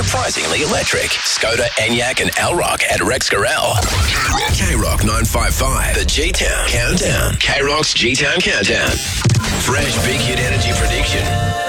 surprisingly electric. Skoda, Enyaq and Alrock at Rex Gorel. K-Rock 955, the G-Town Countdown. K-Rock's G-Town Countdown. Fresh Big Hit Energy Prediction.